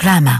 Reklama.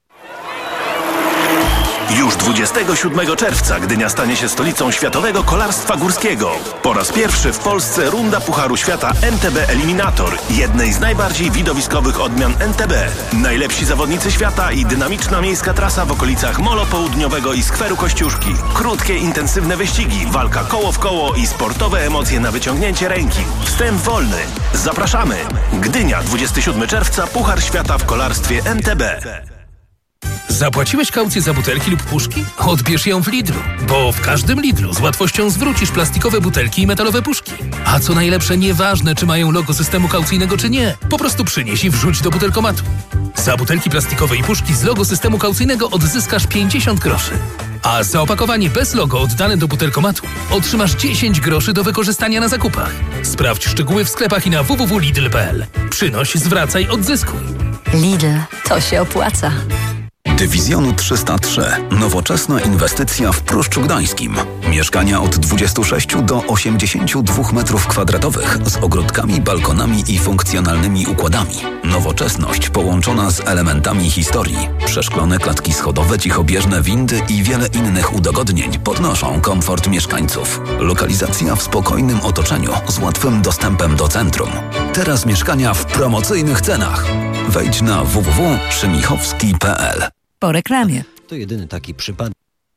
Już 27 czerwca Gdynia stanie się stolicą światowego kolarstwa górskiego. Po raz pierwszy w Polsce runda Pucharu Świata NTB Eliminator, jednej z najbardziej widowiskowych odmian NTB. Najlepsi zawodnicy świata i dynamiczna miejska trasa w okolicach Molo Południowego i Skweru Kościuszki. Krótkie, intensywne wyścigi, walka koło w koło i sportowe emocje na wyciągnięcie ręki. Wstęp wolny. Zapraszamy! Gdynia, 27 czerwca, Puchar Świata w kolarstwie NTB. Zapłaciłeś kaucję za butelki lub puszki? Odbierz ją w Lidlu, bo w każdym Lidlu z łatwością zwrócisz plastikowe butelki i metalowe puszki. A co najlepsze, nieważne czy mają logo systemu kaucyjnego czy nie, po prostu przynieś i wrzuć do butelkomatu. Za butelki plastikowe i puszki z logo systemu kaucyjnego odzyskasz 50 groszy. A za opakowanie bez logo oddane do butelkomatu otrzymasz 10 groszy do wykorzystania na zakupach. Sprawdź szczegóły w sklepach i na www.lidl.pl. Przynoś, zwracaj, odzyskuj. Lidl, to się opłaca. Dywizjonu 303. Nowoczesna inwestycja w Pruszczu Gdańskim. Mieszkania od 26 do 82 metrów kwadratowych z ogródkami, balkonami i funkcjonalnymi układami. Nowoczesność połączona z elementami historii. Przeszklone klatki schodowe, cichobieżne windy i wiele innych udogodnień podnoszą komfort mieszkańców. Lokalizacja w spokojnym otoczeniu z łatwym dostępem do centrum. Teraz mieszkania w promocyjnych cenach. Wejdź na www.szymichowski.pl. Po reklamie. To jedyny taki przypadek.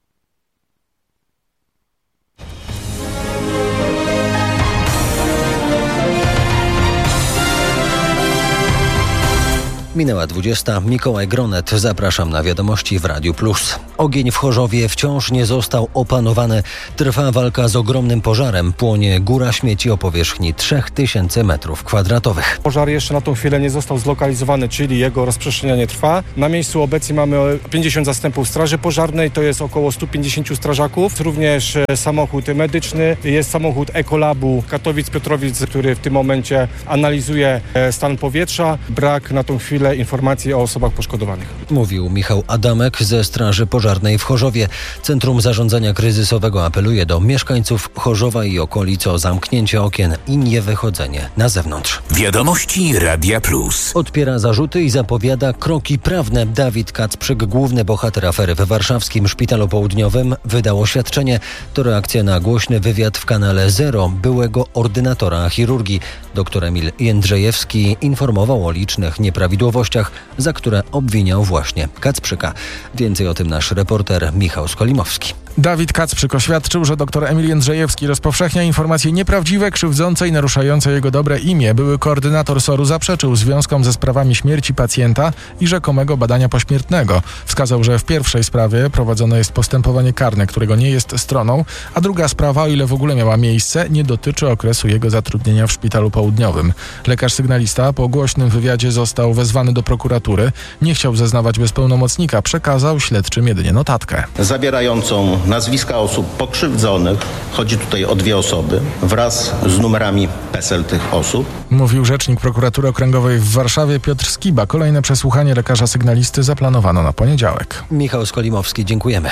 Minęła 20. Mikołaj Gronet. Zapraszam na wiadomości w Radiu Plus. Ogień w Chorzowie wciąż nie został opanowany. Trwa walka z ogromnym pożarem. Płonie góra śmieci o powierzchni 3000 m2. Pożar jeszcze na tą chwilę nie został zlokalizowany, czyli jego rozprzestrzenianie trwa. Na miejscu obecnie mamy 50 zastępów straży pożarnej, to jest około 150 strażaków. Również samochód medyczny, jest samochód Ekolabu Katowic-Piotrowic, który w tym momencie analizuje stan powietrza. Brak na tą chwilę informacji o osobach poszkodowanych. Mówił Michał Adamek ze Straży Pożarnej w Chorzowie. Centrum Zarządzania Kryzysowego apeluje do mieszkańców Chorzowa i okolic o zamknięcie okien i niewychodzenie na zewnątrz. Wiadomości Radia Plus. Odpiera zarzuty i zapowiada kroki prawne. Dawid Kacprzyk, główny bohater afery w warszawskim Szpitalu Południowym, wydał oświadczenie. To reakcja na głośny wywiad w kanale Zero byłego ordynatora chirurgii. Dr Emil Jędrzejewski informował o licznych nieprawidłowościach, za które obwiniał właśnie Kacprzyka. Więcej o tym nasz reporter Michał Skolimowski. Dawid Kacprzyk oświadczył, że dr Emil Jędrzejewski rozpowszechnia informacje nieprawdziwe, krzywdzące i naruszające jego dobre imię. Były koordynator SOR-u zaprzeczył związkom ze sprawami śmierci pacjenta i rzekomego badania pośmiertnego. Wskazał, że w pierwszej sprawie prowadzone jest postępowanie karne, którego nie jest stroną, a druga sprawa, o ile w ogóle miała miejsce, nie dotyczy okresu jego zatrudnienia w Szpitalu Południowym. Lekarz sygnalista po głośnym wywiadzie został wezwany do prokuratury. Nie chciał zeznawać bez pełnomocnika, przekazał śledczym jedynie notatkę. Zawierającą nazwiska osób pokrzywdzonych, chodzi tutaj o 2 osoby, wraz z numerami PESEL tych osób. Mówił rzecznik prokuratury okręgowej w Warszawie Piotr Skiba. Kolejne przesłuchanie lekarza sygnalisty zaplanowano na poniedziałek. Michał Skolimowski, dziękujemy.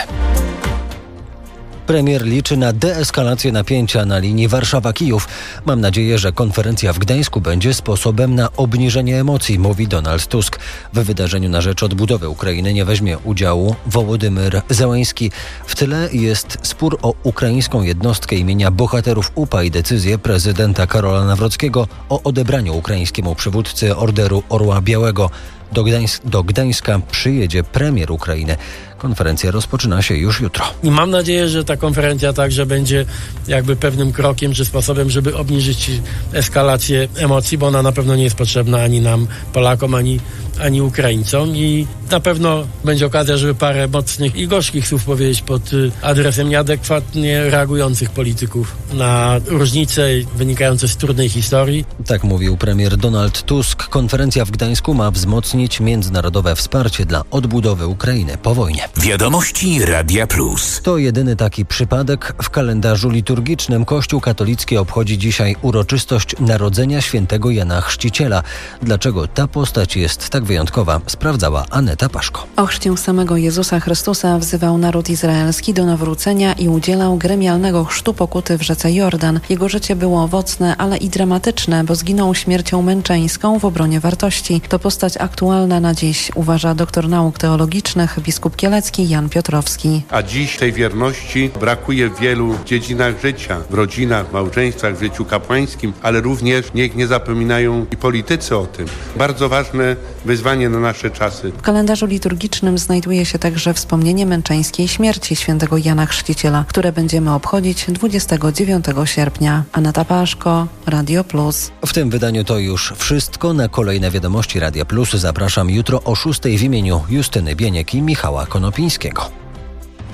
Premier liczy na deeskalację napięcia na linii Warszawa-Kijów. Mam nadzieję, że konferencja w Gdańsku będzie sposobem na obniżenie emocji, mówi Donald Tusk. W wydarzeniu na rzecz odbudowy Ukrainy nie weźmie udziału Wołodymyr Zełenski. W tyle jest spór o ukraińską jednostkę imienia bohaterów UPA i decyzję prezydenta Karola Nawrockiego o odebraniu ukraińskiemu przywódcy Orderu Orła Białego. Do Gdańska przyjedzie premier Ukrainy. Konferencja rozpoczyna się już jutro. I mam nadzieję, że ta konferencja także będzie jakby pewnym krokiem czy sposobem, żeby obniżyć eskalację emocji, bo ona na pewno nie jest potrzebna ani nam, Polakom, ani Ukraińcom. I na pewno będzie okazja, żeby parę mocnych i gorzkich słów powiedzieć pod adresem nieadekwatnie reagujących polityków na różnice wynikające z trudnej historii. Tak mówił premier Donald Tusk. Konferencja w Gdańsku ma wzmocnić międzynarodowe wsparcie dla odbudowy Ukrainy po wojnie. Wiadomości Radia Plus. To jedyny taki przypadek. W kalendarzu liturgicznym Kościół katolicki obchodzi dzisiaj uroczystość narodzenia świętego Jana Chrzciciela. Dlaczego ta postać jest tak wyjątkowa, sprawdzała Aneta Paszko. O chrzcie samego Jezusa Chrystusa wzywał naród izraelski do nawrócenia i udzielał gremialnego chrztu pokuty w rzece Jordan. Jego życie było owocne, ale i dramatyczne, bo zginął śmiercią męczeńską w obronie wartości. To postać aktualna na dziś, uważa doktor nauk teologicznych, biskup kielecki Jan Piotrowski. A dziś tej wierności brakuje w wielu dziedzinach życia, w rodzinach, w małżeństwach, w życiu kapłańskim, ale również niech nie zapominają i politycy o tym. Bardzo ważne wyzwanie na nasze czasy. W kalendarzu liturgicznym znajduje się także wspomnienie męczeńskiej śmierci świętego Jana Chrzciciela, które będziemy obchodzić 29 sierpnia. Aneta Paszko, Radio Plus. W tym wydaniu to już wszystko. Na kolejne wiadomości Radia Plus zapraszam jutro o 6:00 w imieniu Justyny Bieniek i Michała Konopińskiego.